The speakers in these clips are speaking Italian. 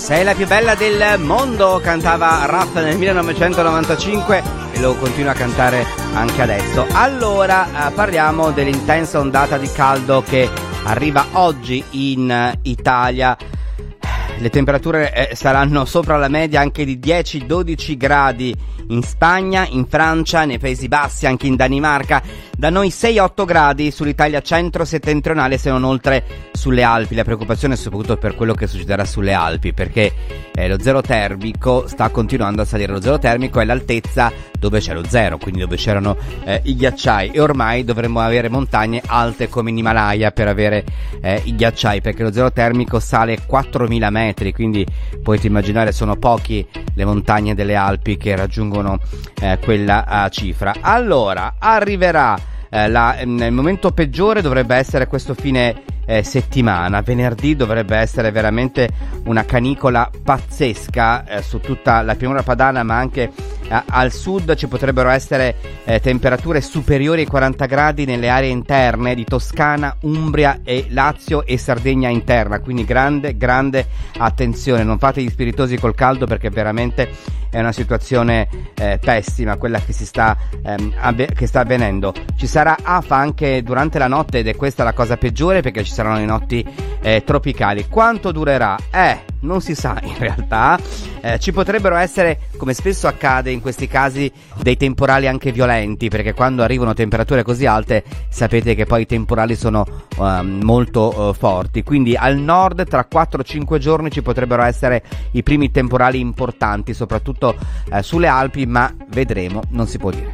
Sei la più bella del mondo, cantava Raff nel 1995 e lo continua a cantare anche adesso. Allora parliamo dell'intensa ondata di caldo che arriva oggi in Italia. Le temperature saranno sopra la media anche di 10-12 gradi in Spagna, in Francia, nei Paesi Bassi, anche in Danimarca. Da noi 6-8 gradi sull'Italia centro-settentrionale, se non oltre sulle Alpi. La preoccupazione è soprattutto per quello che succederà sulle Alpi, perché lo zero termico sta continuando a salire. Lo zero termico è l'altezza dove c'è lo zero, quindi dove c'erano i ghiacciai, e ormai dovremmo avere montagne alte come in Himalaya per avere i ghiacciai, perché lo zero termico sale 4.000 metri, quindi potete immaginare sono pochi le montagne delle Alpi che raggiungono quella cifra. Allora arriverà il momento peggiore, dovrebbe essere questo fine settimana. Venerdì dovrebbe essere veramente una canicola pazzesca su tutta la pianura padana, ma anche al sud ci potrebbero essere temperature superiori ai 40 gradi nelle aree interne di Toscana, Umbria e Lazio e Sardegna interna, quindi grande attenzione, non fate gli spiritosi col caldo, perché veramente è una situazione pessima quella che sta avvenendo. Ci sarà afa anche durante la notte, ed è questa la cosa peggiore, perché ci saranno le notti tropicali. Quanto durerà? Non si sa in realtà. Ci potrebbero essere, come spesso accade in questi casi, dei temporali anche violenti, perché quando arrivano temperature così alte sapete che poi i temporali sono molto forti. Quindi al nord tra 4-5 giorni ci potrebbero essere i primi temporali importanti, soprattutto sulle Alpi, ma vedremo, non si può dire.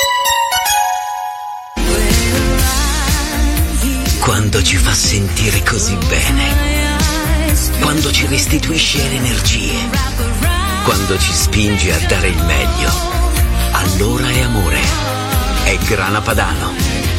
Quando ci fa sentire così bene, quando ci restituisce le energie, quando ci spinge a dare il meglio, allora è amore. È Grana Padano.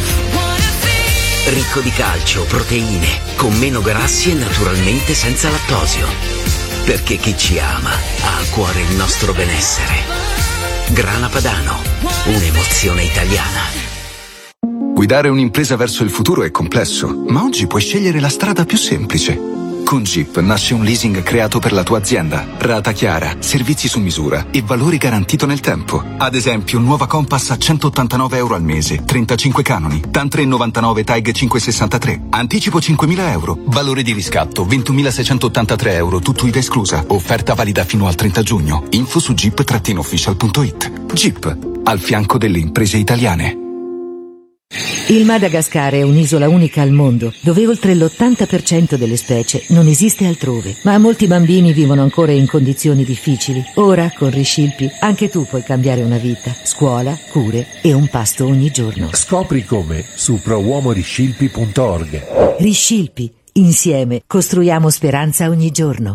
Ricco di calcio, proteine, con meno grassi e naturalmente senza lattosio. Perché chi ci ama ha a cuore il nostro benessere. Grana Padano, un'emozione italiana. Guidare un'impresa verso il futuro è complesso, ma oggi puoi scegliere la strada più semplice. Con Jeep nasce un leasing creato per la tua azienda. Rata chiara, servizi su misura e valori garantito nel tempo. Ad esempio, nuova Compass a €189 al mese, 35 canoni, TAN 399 TAG 563. Anticipo €5.000, valore di riscatto €21.683, tutto IVA esclusa. Offerta valida fino al 30 giugno. Info su jeep-official.it. Jeep, al fianco delle imprese italiane. Il Madagascar è un'isola unica al mondo, dove oltre l'80% delle specie non esiste altrove, ma molti bambini vivono ancora in condizioni difficili. Ora, con Riscilpi, anche tu puoi cambiare una vita, scuola, cure e un pasto ogni giorno. Scopri come su prouomoriscilpi.org. Riscilpi, insieme costruiamo speranza ogni giorno.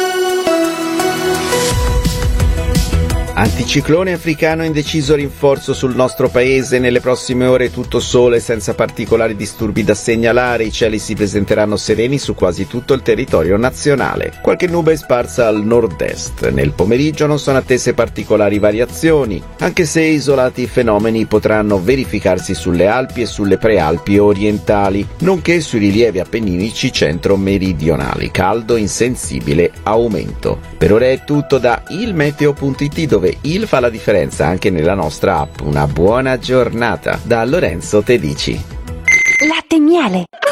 Anticiclone africano in deciso rinforzo sul nostro paese. Nelle prossime ore tutto sole senza particolari disturbi da segnalare. I cieli si presenteranno sereni su quasi tutto il territorio nazionale. Qualche nube sparsa al nord-est. Nel pomeriggio non sono attese particolari variazioni, anche se isolati fenomeni potranno verificarsi sulle Alpi e sulle prealpi orientali, nonché sui rilievi appenninici centro-meridionali. Caldo in sensibile aumento. Per ora è tutto da ilmeteo.it, dove il fa la differenza anche nella nostra app. Una buona giornata da Lorenzo Tedici. Latte e miele.